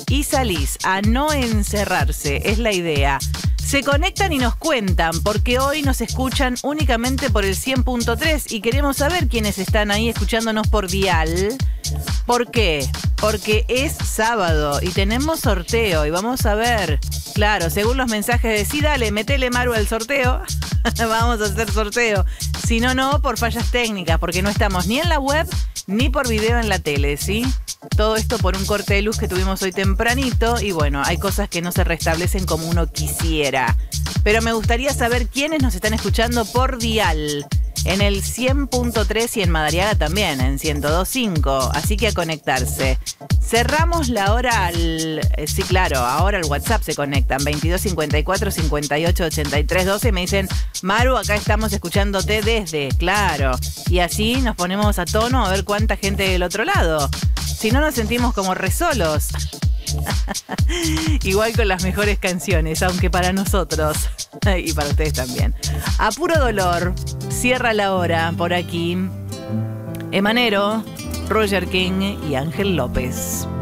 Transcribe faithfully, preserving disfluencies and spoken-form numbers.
y salís a no encerrarse, es la idea. Se conectan y nos cuentan, porque hoy nos escuchan únicamente por el cien punto tres y queremos saber quiénes están ahí escuchándonos por dial. ¿Por qué? Porque es sábado y tenemos sorteo y vamos a ver, claro, según los mensajes de sí, dale, metele Maru al sorteo, vamos a hacer sorteo. Si no, no, por fallas técnicas, porque no estamos ni en la web ni por video en la tele, ¿sí? Todo esto por un corte de luz que tuvimos hoy tempranito y bueno, hay cosas que no se restablecen como uno quisiera. Pero me gustaría saber quiénes nos están escuchando por dial. En el cien punto tres y en Madariaga también, en ciento dos punto cinco. Así que a conectarse. Cerramos la hora al... Eh, sí, claro, ahora al WhatsApp se conectan. veintidós cincuenta y cuatro cincuenta y ocho ochenta y tres doce. Me dicen, Maru, acá estamos escuchándote desde... Claro. Y así nos ponemos a tono a ver cuánta gente del otro lado. Si no, nos sentimos como re solos. Igual con las mejores canciones, aunque para nosotros y para ustedes también. A puro dolor, cierra la hora por aquí. Emanero, Roger King y Ángel López.